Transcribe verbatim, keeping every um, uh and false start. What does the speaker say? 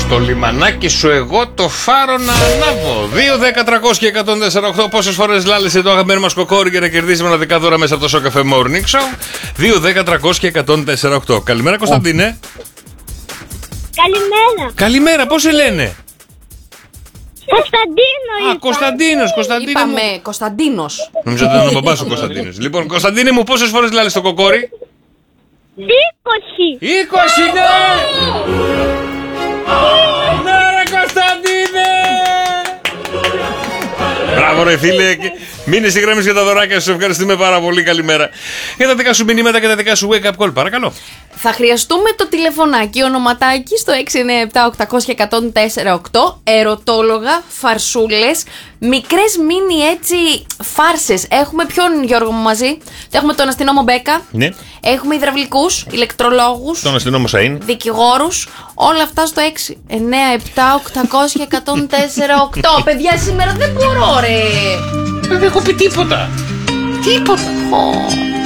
Στο λιμανάκι σου εγώ το φάρο να ανάβω. δύο, δέκα, τριακόσια, εκατόν τέσσερα οκτώ. Πόσες φορές λάλησε το αγαπημένο μας κοκόρι για να κερδίσει μοναδικά δώρα μέσα από το Σοκαφέ Morning Show? δύο, δέκα, τριακόσια, εκατόν τέσσερα οκτώ. Καλημέρα, Κωνσταντίνε. Καλημέρα. Καλημέρα, πώς σε λένε? Κωνσταντίνο. Α, Κωνσταντίνος, Κωνσταντίνε. Είπαμε μου. Κωνσταντίνος. Νομίζω ότι ήταν ο μπαμπάς ο Κωνσταντίνος. Λοιπόν, Κωνσταντίνε μου, πόσες φορές λάλησε το κοκόρι? Είκοσι. είκοσι, ναι! Ναι, ρε Κωνσταντίνε! Μπράβο ρε φίλε, μείνε στη γραμμή για τα δωράκια σου, ευχαριστούμε πάρα πολύ, καλημέρα. Για τα δικά σου μηνύματα και τα δικά σου wake up call, παρακαλώ. Θα χρειαστούμε το τηλεφωνάκι, ονοματάκι στο έξι εννιά επτά οκτακόσια εκατόν τέσσερα οκτώ. Ερωτόλογα, φαρσούλες, μικρές μίνι έτσι φάρσες. Έχουμε ποιον, Γιώργο μου, μαζί? Έχουμε τον αστυνόμο Μπέκα. Ναι. Έχουμε υδραυλικούς, ηλεκτρολόγους, Τον αστυνόμο Σαΐν. δικηγόρους. Όλα αυτά στο έξι εννιά επτά οκτακόσια εκατόν τέσσερα οκτώ. Παιδιά, σήμερα δεν μπορώ, ρε. Δεν έχω πει τίποτα. Τίποτα. Ω.